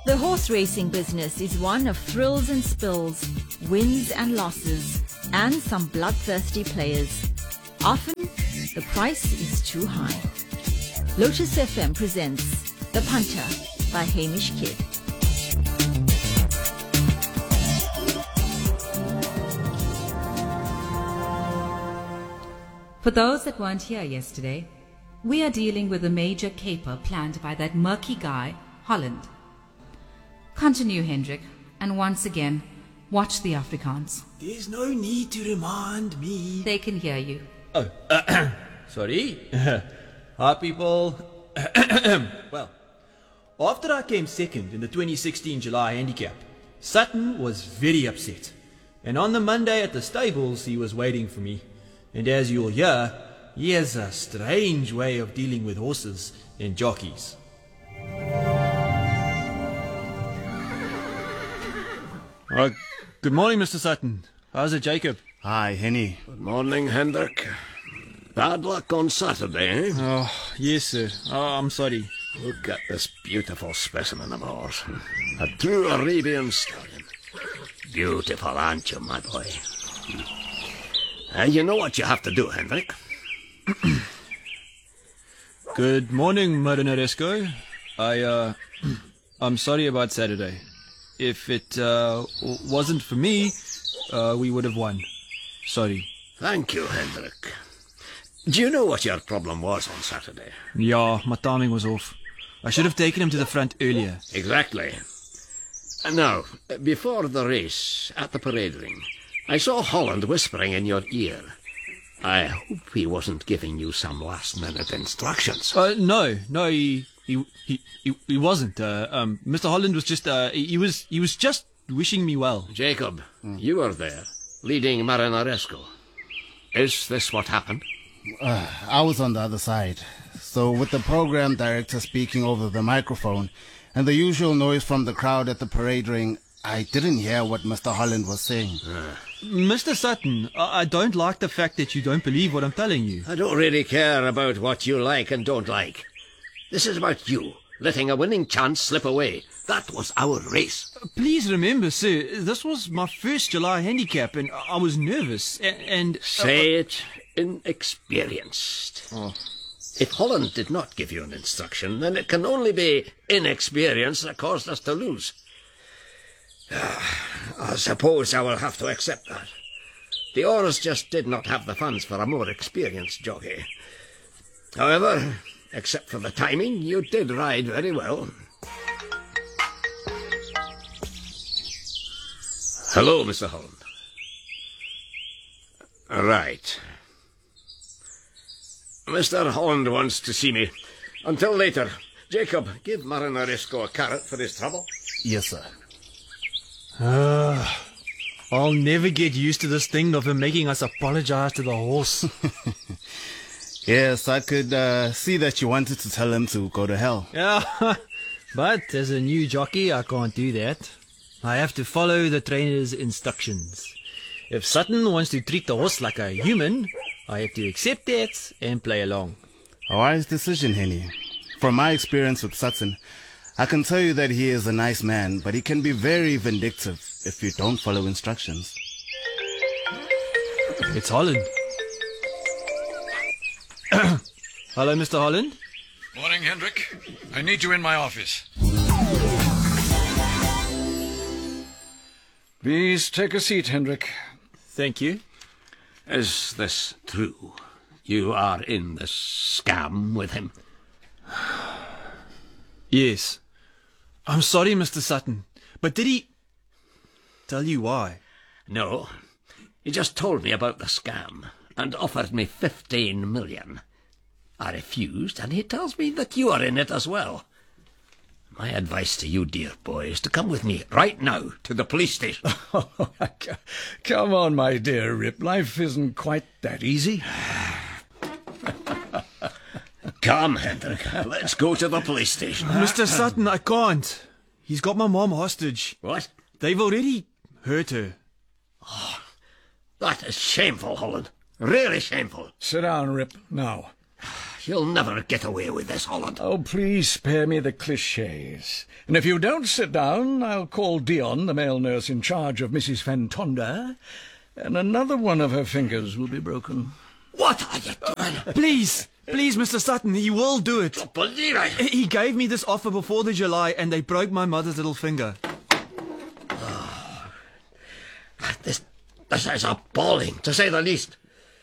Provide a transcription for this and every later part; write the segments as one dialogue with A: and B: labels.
A: The horse racing business is one of thrills and spills, wins and losses, and some bloodthirsty players. Often, the price is too high. Lotus FM presents The Punter by Hamish Kidd.
B: For those that weren't here yesterday, we are dealing with a major caper planned by that murky guy, Holland. Continue, Hendrik, and once again, watch the Afrikaans.
C: There's no need to remind me.
B: They can hear you.
C: Oh, sorry. Hi, people. Well, after I came second in the 2016 July handicap, Sutton was very upset. And on the Monday at the stables, he was waiting for me. And as you'll hear, he has a strange way of dealing with horses and jockeys. Good morning, Mr. Sutton. How's it, Jacob?
D: Hi, Henny.
E: Good morning, Hendrik. Bad luck on Saturday, eh?
C: Oh, yes, sir. Oh, I'm sorry.
E: Look at this beautiful specimen of ours. A true Arabian stallion. Beautiful, aren't you, my boy? You know what you have to do, Hendrik.
C: Good morning, Marinaresco. I'm sorry about Saturday. If it wasn't for me, we would have won. Sorry.
E: Thank you, Hendrik. Do you know what your problem was on Saturday?
C: Yeah, my timing was off. I should have taken him to the front earlier.
E: Exactly. Now, before the race, at the parade ring, I saw Holland whispering in your ear. I hope he wasn't giving you some last-minute instructions.
C: No, he wasn't. Mr. Holland was just, he was just wishing me well.
E: Jacob, you were there, leading Marinaresco. Is this what happened?
D: I was on the other side. So with the program director speaking over the microphone and the usual noise from the crowd at the parade ring, I didn't hear what Mr. Holland was saying.
C: Mr. Sutton, I don't like the fact that you don't believe what I'm telling you.
E: I don't really care about what you like and don't like. This is about you, letting a winning chance slip away. That was our race.
C: Please remember, sir, this was my first July handicap and I was nervous and...
E: Say it inexperienced.
C: Oh.
E: If Holland did not give you an instruction, then it can only be inexperience that caused us to lose. I suppose I will have to accept that. The owners just did not have the funds for a more experienced jockey. However, except for the timing, you did ride very well. Hello, Mr. Holland. Right. Mr. Holland wants to see me. Until later. Jacob, give Marinaresco a carrot for his trouble.
D: Yes, sir.
C: I'll never get used to this thing of him making us apologize to the horse.
D: Yes, I could see that you wanted to tell him to go to hell.
C: Yeah, but as a new jockey, I can't do that. I have to follow the trainer's instructions. If Sutton wants to treat the horse like a human, I have to accept that and play along.
D: A wise decision, Henny. From my experience with Sutton, I can tell you that he is a nice man, but he can be very vindictive if you don't follow instructions.
C: It's Holland. Hello, Mr. Holland.
F: Morning, Hendrik. I need you in my office. Please take a seat, Hendrik.
C: Thank you.
E: Is this true? You are in this scam with him?
C: Yes. I'm sorry, Mr. Sutton, but did he tell you why?
E: No. He just told me about the scam and offered me 15 million. I refused, and he tells me that you are in it as well. My advice to you, dear boy, is to come with me right now to the police station.
F: Come on, my dear Rip. Life isn't quite that easy.
E: Come, Hendrik. Let's go to the police station.
C: Mr. Sutton, I can't. He's got my mom hostage.
E: What?
C: They've already hurt her.
E: Oh, that is shameful, Holland. Really shameful.
F: Sit down, Rip, now.
E: You'll never get away with this, Holland.
F: Oh, please spare me the clichés. And if you don't sit down, I'll call Dion, the male nurse in charge of Mrs. Fantonda, and another one of her fingers will be broken.
E: What are you doing?
C: Please, Mr. Sutton, he will do it.
E: Don't believe it.
C: He gave me this offer before the July and they broke my mother's little finger.
E: This is appalling, to say the least.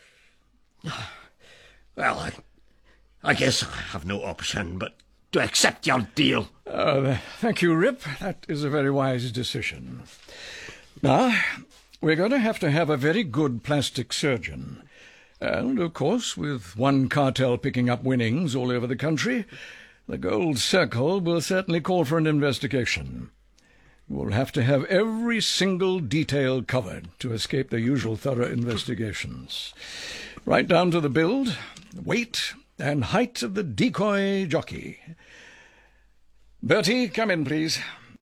E: Well, I guess I have no option but to accept your deal.
F: Thank you, Rip. That is a very wise decision. Now, we're going to have a very good plastic surgeon. And, of course, with one cartel picking up winnings all over the country, the Gold Circle will certainly call for an investigation. We'll have to have every single detail covered to escape the usual thorough investigations. Right down to the build, weight, and height of the decoy jockey. Bertie, come in, please.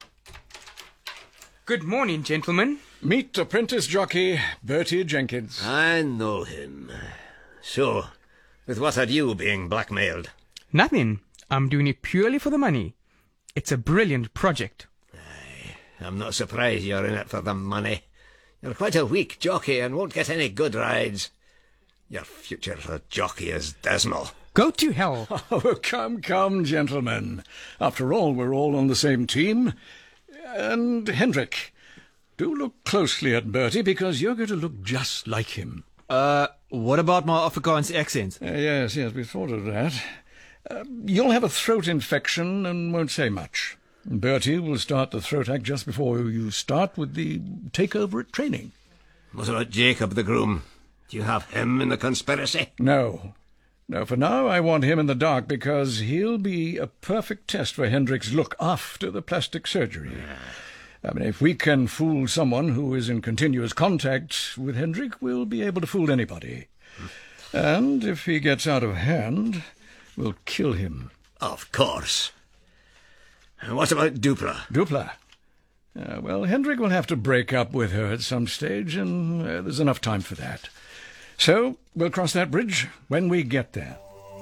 G: Good morning, gentlemen.
F: Meet apprentice jockey Bertie Jenkins.
E: I know him. So, with what are you being blackmailed?
G: Nothing. I'm doing it purely for the money. It's a brilliant project.
E: I'm not surprised you're in it for the money. You're quite a weak jockey and won't get any good rides. Your future as a jockey is dismal.
G: Go to hell.
F: Oh, come, gentlemen. After all, we're all on the same team. And Hendrik, do look closely at Bertie, because you're going to look just like him.
C: What about my Afrikaans accent?
F: Yes, we thought of that. You'll have a throat infection and won't say much. Bertie will start the throat act just before you start with the takeover at training.
E: What about Jacob the groom? Do you have him in the conspiracy?
F: No, for now I want him in the dark, because he'll be a perfect test for Hendrik's look after the plastic surgery. I mean, if we can fool someone who is in continuous contact with Hendrik, we'll be able to fool anybody. And if he gets out of hand, we'll kill him.
E: Of course. And what about Dupla?
F: Dupla? Well, Hendrik will have to break up with her at some stage, and there's enough time for that. So, we'll cross that bridge when we get there.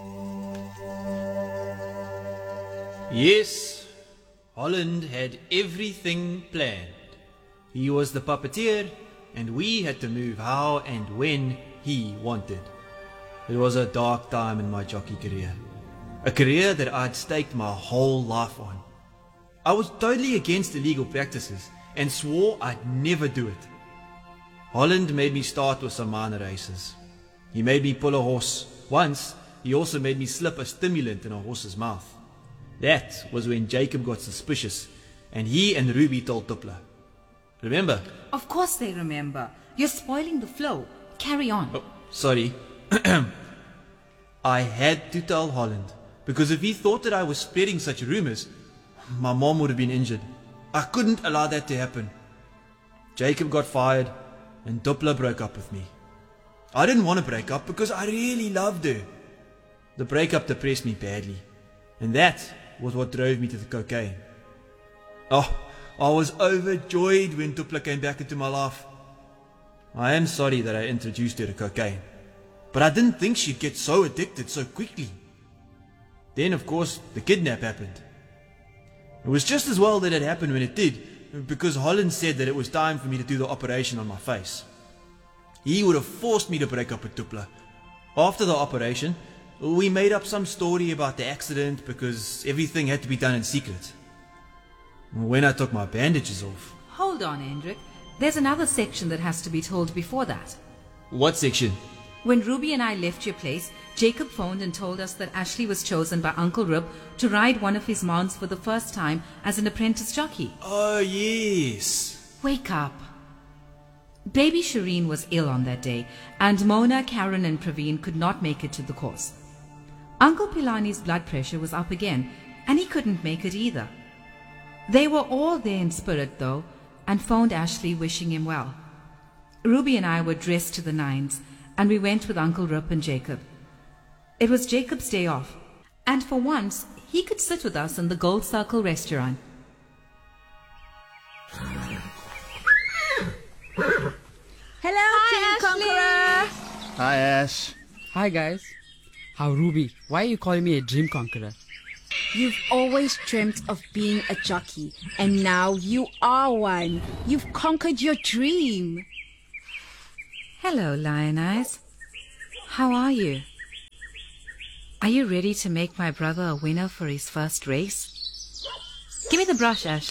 C: Yes, Holland had everything planned. He was the puppeteer, and we had to move how and when he wanted. It was a dark time in my jockey career. A career that I'd staked my whole life on. I was totally against illegal practices and swore I'd never do it. Holland made me start with some minor races. He made me pull a horse. Once, he also made me slip a stimulant in a horse's mouth. That was when Jacob got suspicious, and he and Ruby told Dupla. Remember?
B: Of course they remember. You're spoiling the flow. Carry on.
C: Oh, sorry. I had to tell Holland, because if he thought that I was spreading such rumors, my mom would have been injured. I couldn't allow that to happen. Jacob got fired, and Dupla broke up with me. I didn't want to break up because I really loved her. The breakup depressed me badly, and that was what drove me to the cocaine. Oh, I was overjoyed when Dupla came back into my life. I am sorry that I introduced her to cocaine, but I didn't think she'd get so addicted so quickly. Then, of course, the kidnap happened. It was just as well that it happened when it did, because Holland said that it was time for me to do the operation on my face. He would have forced me to break up with Dupla. After the operation, we made up some story about the accident because everything had to be done in secret. When I took my bandages off...
B: Hold on, Hendrik. There's another section that has to be told before that.
C: What section?
B: When Ruby and I left your place, Jacob phoned and told us that Ashley was chosen by Uncle Rip to ride one of his mounts for the first time as an apprentice jockey.
C: Oh, yes.
B: Wake up. Baby Shireen was ill on that day, and Mona, Karen and Praveen could not make it to the course. Uncle Pilani's blood pressure was up again, and he couldn't make it either. They were all there in spirit, though, and phoned Ashley wishing him well. Ruby and I were dressed to the nines, and we went with Uncle Rip and Jacob. It was Jacob's day off, and for once he could sit with us in the Gold Circle restaurant.
A: Hello, Team Conqueror.
D: Hi, Ash.
G: Hi, guys.
H: How, Ruby, why are you calling me a dream conqueror?
I: You've always dreamt of being a jockey, and now you are one. You've conquered your dream.
B: Hello, Lion Eyes. How are you? Are you ready to make my brother a winner for his first race? Give me the brush, Ash.